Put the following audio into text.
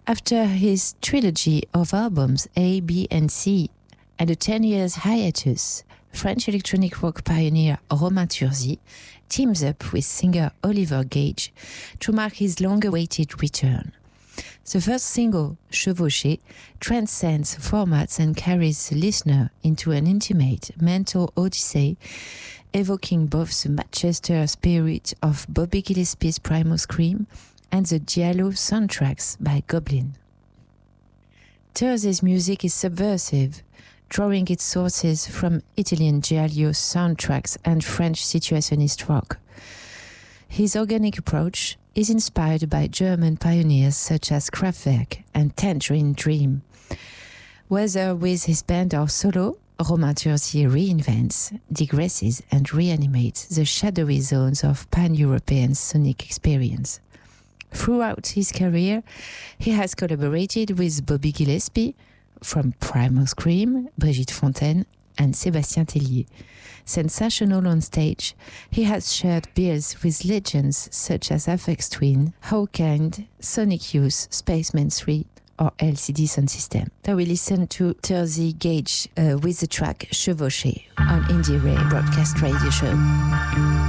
After his trilogy of albums A, B, and C, and a 10 years hiatus, French electronic rock pioneer Romain Turzy teams up with singer Oliver Gage to mark his long-awaited return. The first single, Chevauché, transcends formats and carries the listener into an intimate mental odyssey, evoking both the Manchester spirit of Bobby Gillespie's Primal Scream and the Giallo soundtracks by Goblin. Turzy's music is subversive, drawing its sources from Italian Giallo soundtracks and French situationist rock. His organic approach is inspired by German pioneers such as Kraftwerk and Tangerine Dream. Whether with his band or solo, Romain Turzy reinvents, digresses, and reanimates the shadowy zones of pan-European sonic experience. Throughout his career, he has collaborated with Bobby Gillespie, from Primal Scream, Brigitte Fontaine, and Sébastien Tellier. Sensational on stage, he has shared bills with legends such as Aphex Twin, Hawkind, Sonic Youth, Spaceman 3, or LCD Soundsystem. So we listen to Turzy Gage with the track Chevauché on Indie Ray Broadcast Radio Show.